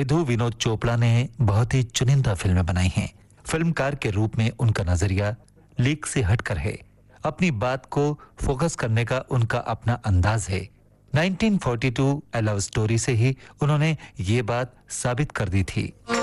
विधु विनोद चोपड़ा ने बहुत ही चुनिंदा फिल्में बनाई हैं। फिल्मकार के रूप में उनका नजरिया लीक से हटकर है। अपनी बात को फोकस करने का उनका अपना अंदाज है। 1942 ए लव स्टोरी से ही उन्होंने ये बात साबित कर दी थी।